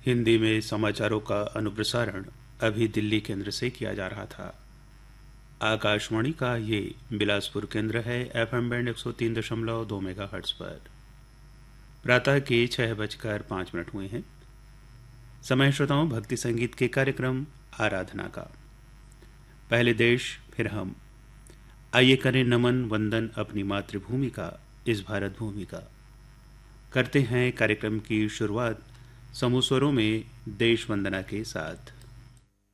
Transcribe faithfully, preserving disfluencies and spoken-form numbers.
हिंदी में समाचारों का अनुप्रसारण अभी दिल्ली केंद्र से किया जा रहा था। आकाशवाणी का ये बिलासपुर केंद्र है। एफएम बैंड एक सौ तीन दशमलव दो मेगाहर्ट्ज पर प्रातः के छह बजकर पाँच मिनट हुए हैं। समय श्रोताओं, भक्ति संगीत के कार्यक्रम आराधना का। पहले देश फिर हम, आइए करें नमन वंदन अपनी मातृभूमि का, इस भारत भूमि का। करते हैं कार्यक्रम की शुरुआत समूह स्वरों में देश वंदना के साथ।